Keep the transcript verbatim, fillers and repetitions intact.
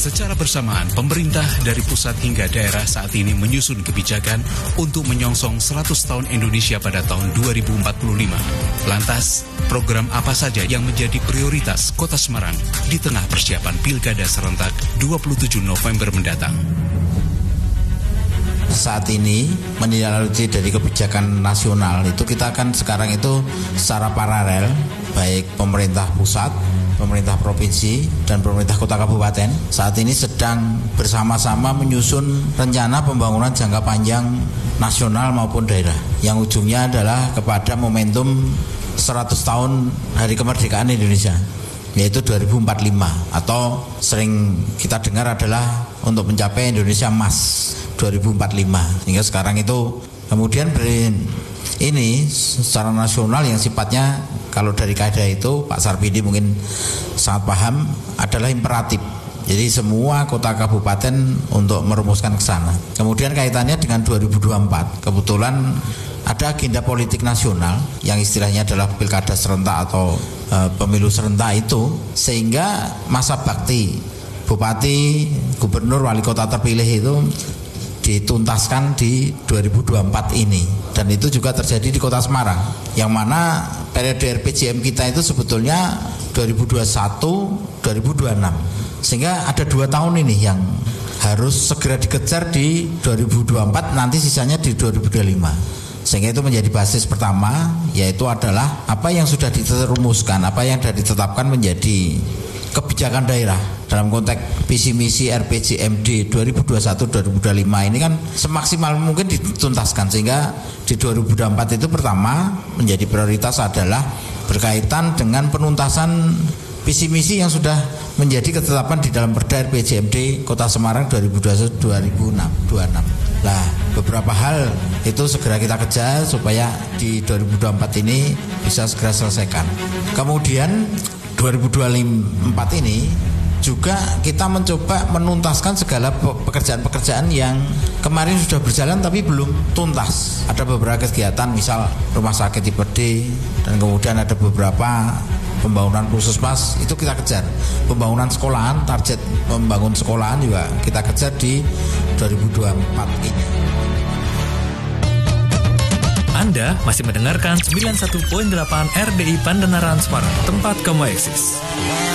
Secara bersamaan, pemerintah dari pusat hingga daerah saat ini menyusun kebijakan untuk menyongsong seratus tahun Indonesia pada tahun dua ribu empat puluh lima. Lantas, program apa saja yang menjadi prioritas Kota Semarang di tengah persiapan Pilkada serentak dua puluh tujuh November mendatang? Saat ini menindaklanjuti dari kebijakan nasional itu kita akan sekarang itu secara paralel, baik pemerintah pusat, pemerintah provinsi, dan pemerintah kota kabupaten saat ini sedang bersama-sama menyusun rencana pembangunan jangka panjang nasional maupun daerah yang ujungnya adalah kepada momentum seratus tahun hari kemerdekaan Indonesia, yaitu dua ribu empat puluh lima, atau sering kita dengar adalah untuk mencapai Indonesia Emas dua ribu empat puluh lima. Hingga sekarang itu kemudian ini secara nasional yang sifatnya, kalau dari kaidah itu Pak Sarpidi mungkin sangat paham, adalah imperatif. Jadi semua kota kabupaten untuk merumuskan ke sana. Kemudian kaitannya dengan dua ribu dua puluh empat, kebetulan ada agenda politik nasional yang istilahnya adalah pilkada serentak atau e, pemilu serentak itu, sehingga masa bakti bupati, gubernur, wali kota terpilih itu dituntaskan di dua ribu dua puluh empat ini, dan itu juga terjadi di Kota Semarang, yang mana periode R P J M kita itu sebetulnya dua ribu dua puluh satu dua ribu dua puluh enam, sehingga ada dua tahun ini yang harus segera dikejar di dua ribu dua puluh empat, nanti sisanya di dua ribu dua puluh lima. Sehingga itu menjadi basis pertama, yaitu adalah apa yang sudah dirumuskan, apa yang sudah ditetapkan menjadi kebijakan daerah dalam konteks visi misi R P J M D dua ribu dua puluh satu dua ribu dua puluh lima ini kan semaksimal mungkin dituntaskan, sehingga di dua ribu dua puluh empat itu pertama menjadi prioritas adalah berkaitan dengan penuntasan visi misi yang sudah menjadi ketetapan di dalam Perda R P J M D Kota Semarang dua ribu dua puluh satu dua ribu dua puluh enam. Nah, beberapa hal itu segera kita kejar supaya di dua ribu dua puluh empat ini bisa segera selesaikan. Kemudian dua ribu dua puluh empat ini juga kita mencoba menuntaskan segala pekerjaan-pekerjaan yang kemarin sudah berjalan tapi belum tuntas. Ada beberapa kegiatan, misal rumah sakit tipe D, dan kemudian ada beberapa pembangunan puskesmas, itu kita kejar. Pembangunan sekolahan, target membangun sekolahan juga kita kejar di dua ribu dua puluh empat ini. Anda masih mendengarkan sembilan puluh satu koma delapan R D I Pandanaran Semarang, tempat kamu eksis.